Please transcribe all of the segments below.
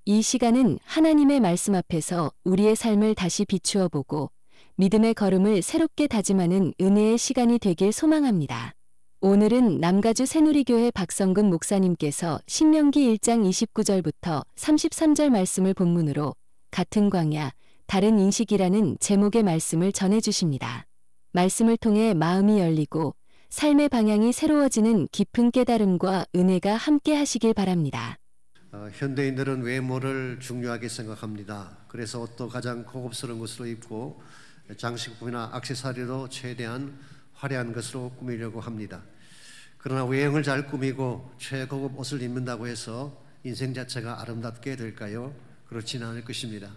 이 시간은 하나님의 말씀 앞에서 우리의 삶을 다시 비추어 보고 믿음의 걸음을 새롭게 다짐하는 은혜의 시간이 되길 소망합니다. 오늘은 남가주 새누리교회 박성근 목사님께서 신명기 1장 29절부터 33절 말씀을 본문으로 같은 광야, 다른 인식이라는 제목의 말씀을 전해주십니다. 말씀을 통해 마음이 열리고 삶의 방향이 새로워지는 깊은 깨달음과 은혜가 함께 하시길 바랍니다. 현대인들은 외모를 중요하게 생각합니다. 그래서 옷도 가장 고급스러운 것으로 입고 장식품이나 액세서리로 최대한 화려한 것으로 꾸미려고 합니다. 그러나 외형을 잘 꾸미고 최고급 옷을 입는다고 해서 인생 자체가 아름답게 될까요? 그렇지는 않을 것입니다.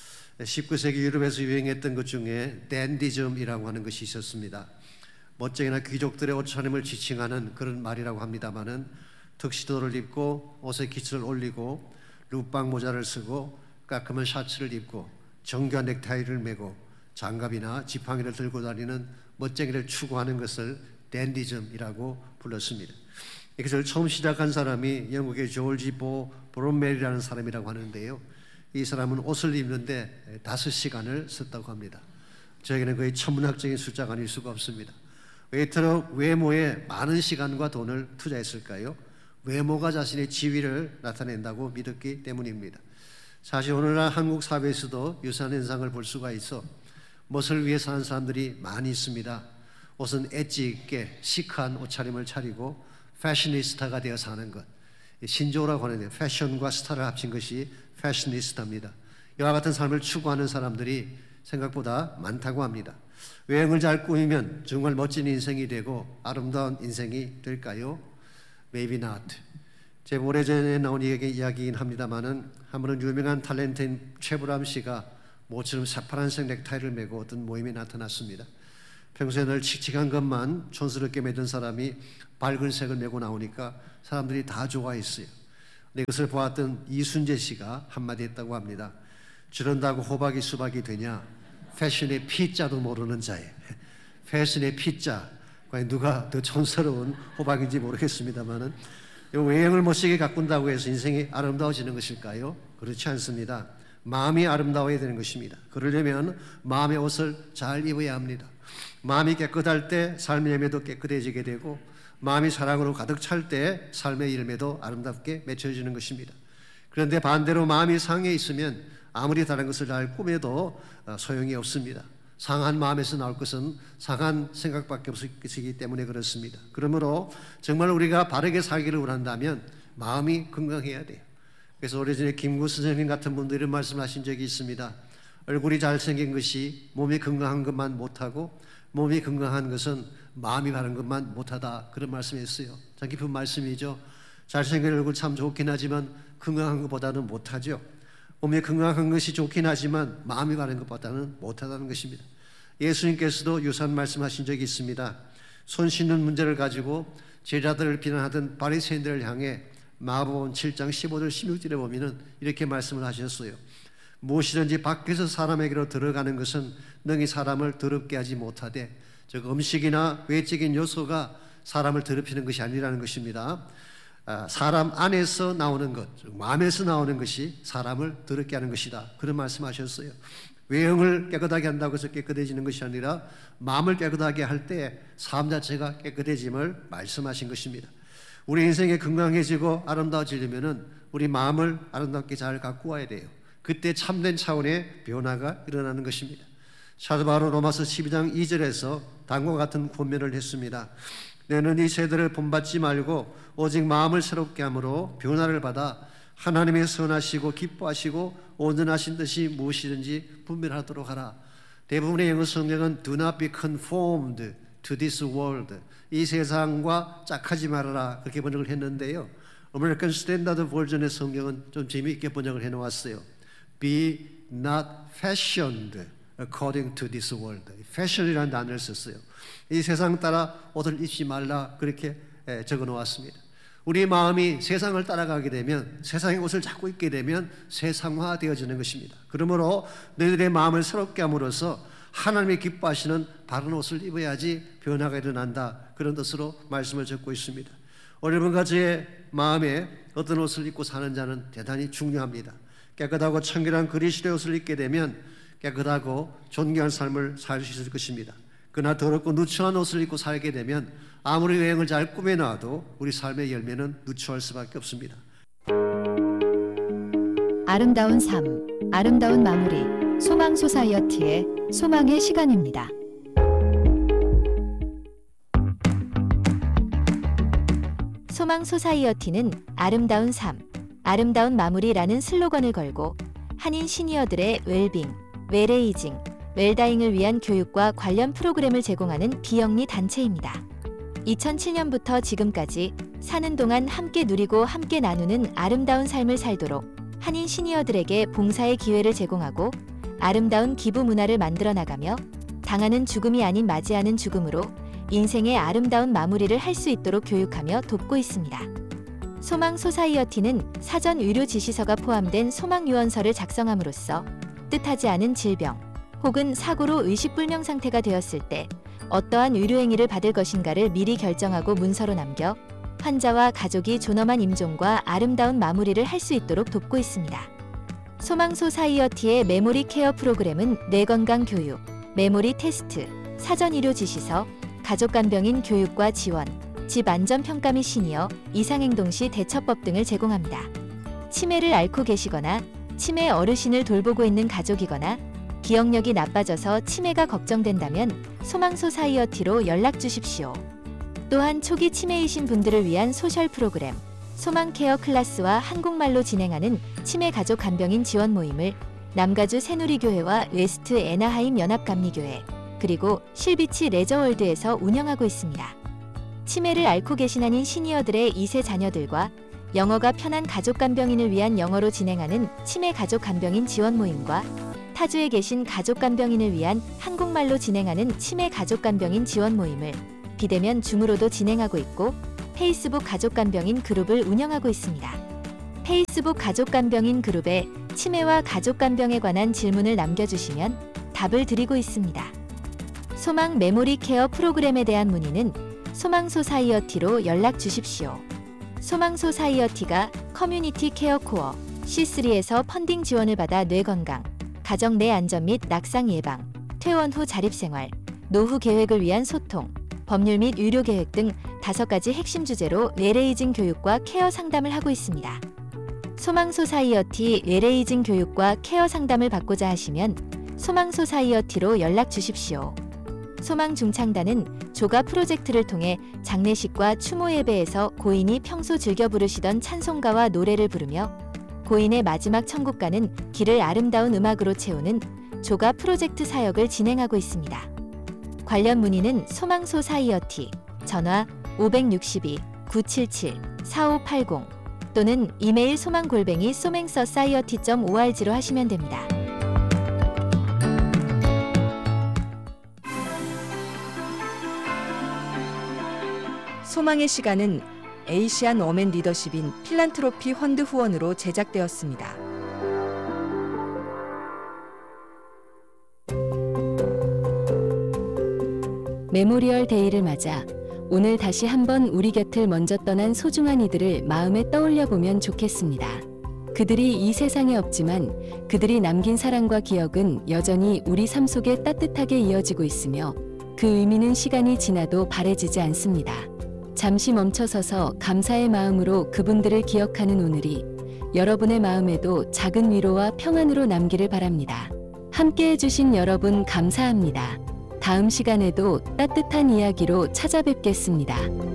19세기 유럽에서 유행했던 것 중에 댄디즘이라고 하는 것이 있었습니다. 멋쟁이나 귀족들의 옷차림을 지칭하는 그런 말이라고 합니다마는 턱시도를 입고 옷에 깃을 올리고 룻방 모자를 쓰고 깔끔한 셔츠를 입고 정교한 넥타이를 메고 장갑이나 지팡이를 들고 다니는 멋쟁이를 추구하는 것을 댄디즘이라고 불렀습니다. 이것을 처음 시작한 사람이 영국의 조지 브롬멜이라는 사람이라고 하는데요. 이 사람은 옷을 입는데 5시간을 썼다고 합니다. 저에게는 거의 천문학적인 숫자가 아닐 수가 없습니다. 왜 이토록 외모에 많은 시간과 돈을 투자했을까요? 외모가 자신의 지위를 나타낸다고 믿었기 때문입니다. 사실 오늘날 한국 사회에서도 유사한 현상을 볼 수가 있어 멋을 위해 사는 사람들이 많이 있습니다. 옷은 엣지 있게 시크한 옷차림을 차리고 패셔니스타가 되어 사는 것, 신조어라고 하는데 패션과 스타를 합친 것이 패셔니스타입니다. 이와 같은 삶을 추구하는 사람들이 생각보다 많다고 합니다. 외형을 잘 꾸미면 정말 멋진 인생이 되고 아름다운 인생이 될까요? Maybe not. 제가 오래전에 나온 이야기이긴 합니다만은 한 번은 유명한 탤런트인 최불암 씨가 모처럼 새파란색 넥타이를 메고 어떤 모임에 나타났습니다. 평소에 늘 칙칙한 것만 촌스럽게 매던 사람이 밝은 색을 메고 나오니까 사람들이 다 좋아했어요. 근데 그것을 보았던 이순재 씨가 한마디 했다고 합니다. 저런다고 호박이 수박이 되냐? 패션의 P자도 모르는 자예. 패션의 P자. 과연 누가 더 촌스러운 호박인지 모르겠습니다만은 외형을 멋지게 가꾼다고 해서 인생이 아름다워지는 것일까요? 그렇지 않습니다. 마음이 아름다워야 되는 것입니다. 그러려면 마음의 옷을 잘 입어야 합니다. 마음이 깨끗할 때 삶의 열매도 깨끗해지게 되고 마음이 사랑으로 가득 찰 때 삶의 열매도 아름답게 맺혀지는 것입니다. 그런데 반대로 마음이 상해 있으면 아무리 다른 것을 잘 꾸며도 소용이 없습니다. 상한 마음에서 나올 것은 상한 생각밖에 없기 때문에 그렇습니다. 그러므로 정말 우리가 바르게 살기를 원한다면 마음이 건강해야 돼요. 그래서 오래전에 김구 선생님 같은 분들이 이런 말씀하신 적이 있습니다. 얼굴이 잘생긴 것이 몸이 건강한 것만 못하고 몸이 건강한 것은 마음이 바른 것만 못하다, 그런 말씀했어요. 참 깊은 말씀이죠. 잘생긴 얼굴 참 좋긴 하지만 건강한 것보다는 못하죠. 몸이 건강한 것이 좋긴 하지만 마음이 바른 것보다는 못하다는 것입니다. 예수님께서도 유사한 말씀하신 적이 있습니다. 손 씻는 문제를 가지고 제자들을 비난하던 바리새인들을 향해 마가복음 7장 15절 16절에 보면은 이렇게 말씀을 하셨어요. 무엇이든지 밖에서 사람에게로 들어가는 것은 능히 사람을 더럽게 하지 못하되, 즉 음식이나 외적인 요소가 사람을 더럽히는 것이 아니라는 것입니다. 사람 안에서 나오는 것, 즉 마음에서 나오는 것이 사람을 더럽게 하는 것이다, 그런 말씀하셨어요. 외형을 깨끗하게 한다고 해서 깨끗해지는 것이 아니라 마음을 깨끗하게 할 때 삶 자체가 깨끗해짐을 말씀하신 것입니다. 우리 인생이 건강해지고 아름다워지려면 우리 마음을 아름답게 잘 가꾸어야 돼요. 그때 참된 차원의 변화가 일어나는 것입니다. 사도 바울은 로마서 12장 2절에서 다음과 같은 권면을 했습니다. 너는 이 세대를 본받지 말고 오직 마음을 새롭게 함으로 변화를 받아 하나님의 선하시고 기뻐하시고 온전하신 뜻이 무엇이든지 분별하도록 하라. 대부분의 영어 성경은 Do not be conformed to this world. 이 세상과 짝하지 말아라, 그렇게 번역을 했는데요. 아메리칸 스탠다드 버전의 성경은 좀 재미있게 번역을 해놓았어요. Be not fashioned according to this world. fashion이라는 단어를 썼어요. 이 세상 따라 옷을 입지 말라, 그렇게 적어 놓았습니다. 우리 마음이 세상을 따라가게 되면, 세상의 옷을 자꾸 입게 되면 세상화 되어지는 것입니다. 그러므로 너희들의 마음을 새롭게 함으로써 하나님이 기뻐하시는 바른 옷을 입어야지 변화가 일어난다, 그런 뜻으로 말씀을 적고 있습니다. 여러분과 저의 마음에 어떤 옷을 입고 사는 자는 대단히 중요합니다. 깨끗하고 청결한 그리스도의 옷을 입게 되면 깨끗하고 존귀한 삶을 살 수 있을 것입니다. 그러나 더럽고 누추한 옷을 입고 살게 되면 아무리 외형을 잘 꾸며놔도 우리 삶의 열매는 누추할 수밖에 없습니다. 아름다운 삶, 아름다운 마무리, 소망 소사이어티의 소망의 시간입니다. 소망 소사이어티는 아름다운 삶, 아름다운 마무리라는 슬로건을 걸고 한인 시니어들의 웰빙, 웰에이징, 웰다잉을 위한 교육과 관련 프로그램을 제공하는 비영리 단체입니다. 2007년부터 지금까지 사는 동안 함께 누리고 함께 나누는 아름다운 삶을 살도록 한인 시니어들에게 봉사의 기회를 제공하고 아름다운 기부 문화를 만들어 나가며 당하는 죽음이 아닌 맞이하는 죽음으로 인생의 아름다운 마무리를 할 수 있도록 교육하며 돕고 있습니다. 소망 소사이어티는 사전 의료 지시서가 포함된 소망 유언서를 작성함으로써 뜻하지 않은 질병 혹은 사고로 의식불명 상태가 되었을 때 어떠한 의료행위를 받을 것인가를 미리 결정하고 문서로 남겨 환자와 가족이 존엄한 임종과 아름다운 마무리를 할 수 있도록 돕고 있습니다. 소망 소사이어티의 메모리 케어 프로그램은 뇌건강 교육, 메모리 테스트, 사전 의료 지시서, 가족간병인 교육과 지원, 집 안전평가 및 시니어, 이상행동 시 대처법 등을 제공합니다. 치매를 앓고 계시거나 치매 어르신을 돌보고 있는 가족이거나 기억력이 나빠져서 치매가 걱정된다면 소망 소사이어티로 연락 주십시오. 또한 초기 치매이신 분들을 위한 소셜 프로그램, 소망 케어 클래스와 한국말로 진행하는 치매 가족 간병인 지원 모임을 남가주 새누리교회와 웨스트 애나하임 연합감리교회, 그리고 실비치 레저월드에서 운영하고 있습니다. 치매를 앓고 계신 한인 시니어들의 2세 자녀들과 영어가 편한 가족 간병인을 위한 영어로 진행하는 치매 가족 간병인 지원 모임과 타주에 계신 가족 간병인을 위한 한국말로 진행하는 치매 가족 간병인 지원 모임을 비대면 줌으로도 진행하고 있고 페이스북 가족 간병인 그룹을 운영하고 있습니다. 페이스북 가족 간병인 그룹에 치매와 가족 간병에 관한 질문을 남겨주시면 답을 드리고 있습니다. 소망 메모리 케어 프로그램에 대한 문의는 소망 소사이어티로 연락 주십시오. 소망 소사이어티가 커뮤니티 케어 코어 C3에서 펀딩 지원을 받아 뇌건강, 가정 내 안전 및 낙상 예방, 퇴원 후 자립생활, 노후 계획을 위한 소통, 법률 및 의료 계획 등 5가지 핵심 주제로 웰에이징 교육과 케어 상담을 하고 있습니다. 소망 소사이어티 웰에이징 교육과 케어 상담을 받고자 하시면 소망 소사이어티로 연락 주십시오. 소망 중창단은 조가 프로젝트를 통해 장례식과 추모 예배에서 고인이 평소 즐겨 부르시던 찬송가와 노래를 부르며 고인의 마지막 천국가는 길을 아름다운 음악으로 채우는 조가 프로젝트 사역을 진행하고 있습니다. 관련 문의는 소망 소사이어티 전화 562-977-4580 또는 이메일 소망@somangsociety.org로 하시면 됩니다. 소망의 시간은 에이시안 워맨 리더십인 필란트로피 펀드 후원으로 제작되었습니다. 메모리얼 데이를 맞아 오늘 다시 한번 우리 곁을 먼저 떠난 소중한 이들을 마음에 떠올려 보면 좋겠습니다. 그들이 이 세상에 없지만 그들이 남긴 사랑과 기억은 여전히 우리 삶 속에 따뜻하게 이어지고 있으며 그 의미는 시간이 지나도 바래지지 않습니다. 잠시 멈춰서서 감사의 마음으로 그분들을 기억하는 오늘이 여러분의 마음에도 작은 위로와 평안으로 남기를 바랍니다. 함께 해주신 여러분 감사합니다. 다음 시간에도 따뜻한 이야기로 찾아뵙겠습니다.